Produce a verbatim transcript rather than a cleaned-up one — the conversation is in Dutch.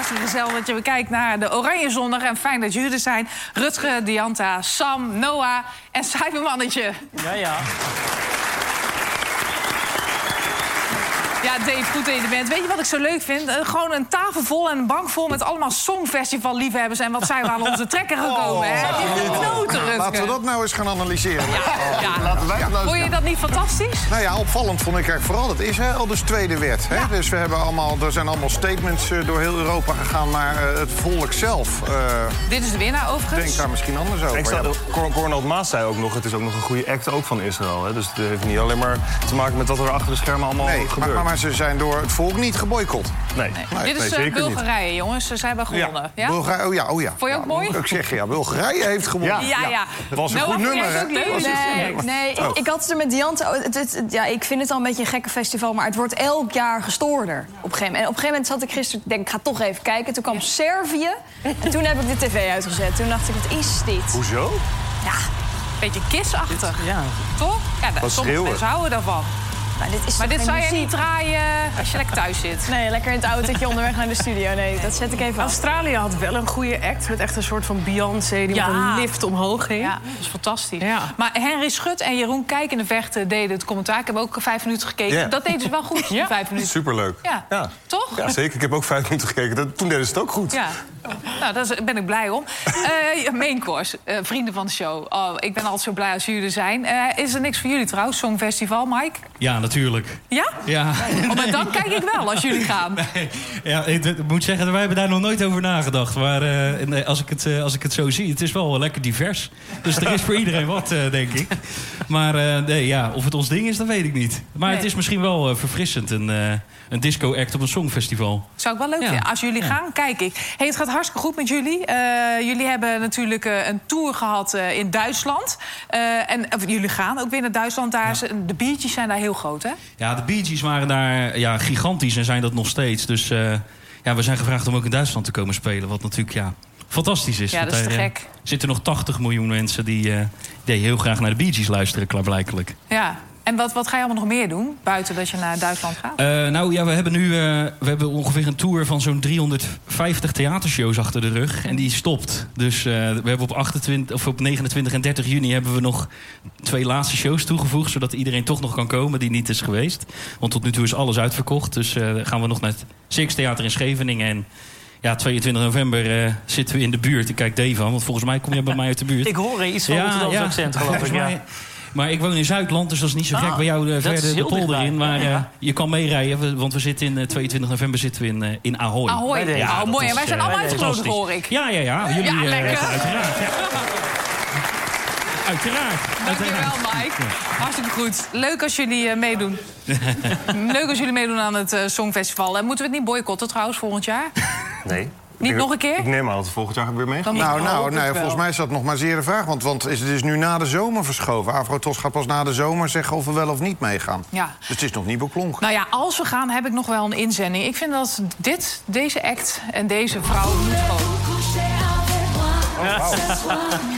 hartstikke gezellig dat je weer kijkt naar de Oranje Zondag. En fijn dat jullie er zijn. Rutger, Dianta, Sam, Noah en Cybermannetje. Ja, ja. Ja, Dave, goed dat je er bent. Weet je wat ik zo leuk vind? Uh, gewoon een tafel vol en een bank vol met allemaal Songfestival-liefhebbers. En wat zijn we aan onze trekker gekomen, hè? Die genoten, Rutger. Laten we dat nou eens gaan analyseren. Ja, ja. Laten wij Ja. Vond je dat niet fantastisch? Nou ja, opvallend vond ik eigenlijk vooral dat Israël dus tweede werd. Hè? Ja. Dus we hebben allemaal, er zijn allemaal statements uh, door heel Europa gegaan, maar uh, het volk zelf uh, Dit is de winnaar, overigens. denkt daar misschien anders over. Ik sta, Ja. Cor- Cornel Maas zei ook nog, het is ook nog een goede act ook van Israël. Hè? Dus het heeft niet alleen maar te maken met wat er achter de schermen allemaal Nee, maar, gebeurt. maar, maar ze zijn door het volk niet geboycott. nee. Nee. Nee, Dit is nee, uh, zeker Bulgarije, jongens. Ze hebben gewonnen. Ja? Bulgarije, oh ja, oh ja. Vond je ook ja, mooi? Ik zeg ja, Bulgarije heeft gewonnen. Ja, ja. Het was een Noah, goed vond jij nummer, het hè? ook leuk? Nee, nee ik, ik had het er met Dianta. Het, het, het- ja, ik vind het al een beetje een gekke festival, maar het wordt elk jaar gestoorder. Op een gegeven moment. En op een gegeven moment zat ik gisteren, ik denk, ik ga toch even kijken. Toen kwam Servië en toen heb ik de tv uitgezet. Toen dacht ik, wat is dit? Hoezo? Ja, Beetje kissachtig, Ja. toch? Ja, Wat sommige schreeuwen. mensen houden daarvan. maar dit is Maar toch dit geen zou je muziek? niet draaien als je lekker thuis zit. Nee, lekker in het autootje onderweg naar de studio. Nee, dat zet ik even af. Australië had wel een goede act met echt een soort van Beyoncé die Ja. met een lift omhoog ging. Ja, dat is fantastisch. Ja. Maar Henry Schut en Jeroen Kijk in de Vechten deden het commentaar. Ik heb ook vijf minuten gekeken. Ja. Dat deden ze wel goed, Ja. vijf minuten. Superleuk. Ja. Ja. Toch? Ja, zeker. Ik heb ook vijf minuten gekeken. Dat, toen deden ze het ook goed. Ja. Nou, daar ben ik blij om. Uh, Main course, uh, vrienden van de show. Oh, ik ben altijd zo blij als jullie er zijn. Uh, is er niks voor jullie trouwens, Songfestival, Mike? Ja, natuurlijk. Ja? Ja. Oh, maar dan kijk ik wel als jullie gaan. Nee, ja, ik, ik moet zeggen, wij hebben daar nog nooit over nagedacht. Maar eh, nee, als, ik het, eh, als ik het zo zie, het is wel lekker divers. Dus er is voor iedereen wat, eh, denk ik. Maar eh, nee, ja, of het ons ding is, dat weet ik niet. Maar Nee. het is misschien wel eh, verfrissend, een, eh, een disco-act op een songfestival. Zou ik wel leuk Ja. vinden. Als jullie gaan, kijk ik. Hey, het gaat hartstikke goed met jullie. Uh, jullie hebben natuurlijk uh, een tour gehad uh, in Duitsland. Uh, en of, jullie gaan ook weer naar Duitsland. Daar is- de biertjes zijn daar heel groot, hè? Ja, de Bee Gees waren daar ja, gigantisch en zijn dat nog steeds. Dus eh, ja, we zijn gevraagd om ook in Duitsland te komen spelen. Wat natuurlijk ja, fantastisch is. Ja, Want dat is te daar, eh, gek. zitten nog tachtig miljoen mensen die, eh, die heel graag naar de Bee Gees luisteren, klaarblijkelijk. Ja. En wat, wat ga je allemaal nog meer doen, buiten dat je naar Duitsland gaat? Eh, nou ja, we hebben nu uh, we hebben ongeveer een tour van zo'n driehonderdvijftig theatershows achter de rug. En die stopt. Dus uh, we hebben op, achtentwintig, of op negenentwintig en dertig juni hebben we nog twee laatste shows toegevoegd. Zodat iedereen toch nog kan komen die niet is geweest. Want tot nu toe is alles uitverkocht. Dus uh, gaan we nog naar het Six Theater in Scheveningen. En ja, tweeëntwintig november uh, zitten we in de buurt. Ik kijk Dave aan, want volgens mij kom je bij mij uit de buurt. Ik hoor iets van Rotterdamse accent, geloof ik. volgens Ja. mij- Maar ik woon in Zuidland, dus dat is niet zo gek Ah, bij jou uh, dat verder is de heel polder dichtbij. in. Maar Ja, ja. uh, je kan meerijden, we- want we zitten in uh, tweeëntwintig november zitten we in, uh, in Ahoy. Ahoy. bij deze. Ja, dat mooi. is, En wij zijn uh, allemaal uitgenodigd, fantastisch. hoor ik. Ja, ja, ja. Jullie, Ja, uh, lekker. uiteraard. Ja. Uiteraard. Dankjewel, Mike. Hartstikke goed. Leuk als jullie uh, meedoen. Leuk als jullie meedoen aan het uh, Songfestival. En moeten we het niet boycotten trouwens volgend jaar? Nee. Niet Ik- nog een keer? Ik neem aan dat we volgend jaar weer meegaan. Dan- Nou, Ik nou, hoop het nee, wel. volgens mij is dat nog maar zeer de vraag. Want, want is het is nu na de zomer verschoven. Afrotos gaat pas na de zomer zeggen of we wel of niet meegaan. Ja. Dus het is nog niet beklonken. Nou ja, als we gaan heb ik nog wel een inzending. Ik vind dat dit, deze act en deze vrouw moet gewoon...